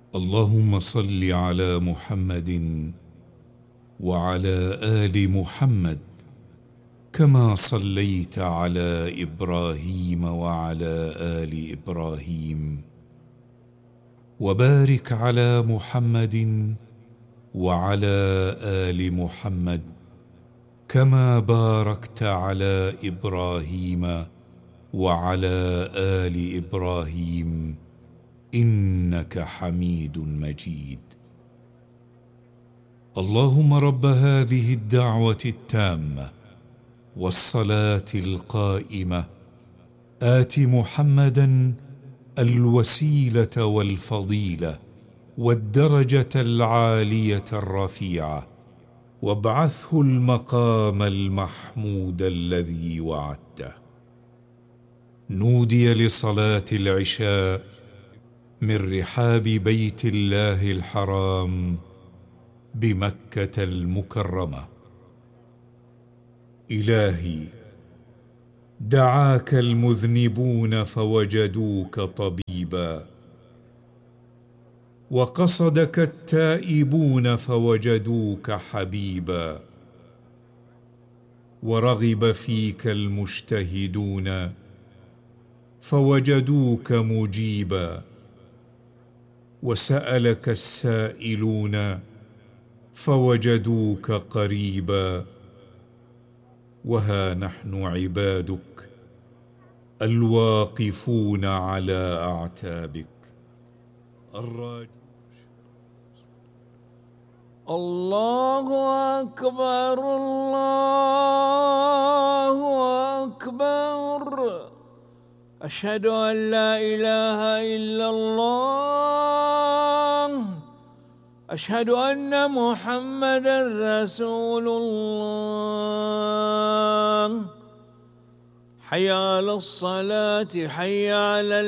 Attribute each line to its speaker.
Speaker 1: اللهم صل على محمد وعلى آل محمد كما صليت على إبراهيم وعلى آل إبراهيم، وبارك على محمد وعلى آل محمد كما باركت على إبراهيم وعلى آل إبراهيم إنك حميد مجيد. اللهم رب هذه الدعوة التامة والصلاة القائمة آت محمدا الوسيلة والفضيلة والدرجة العالية الرفيعة، وابعثه المقام المحمود الذي وعدته. نودي لصلاة العشاء من رحاب بيت الله الحرام بمكة المكرمة. إلهي، دعاك المذنبون فوجدوك طبيبا، وقصدك التائبون فوجدوك حبيبا، ورغب فيك المجتهدون فوجدوك مجيبا، وسألك السائلون فوجدوك قريبا. وها نحن عبادك الواقفون على أعتابك الراجون.
Speaker 2: الله أكبر الله أكبر، أشهد أن لا إله إلا الله، أشهد أن محمدا رسول الله. حي على الصلاة، حي على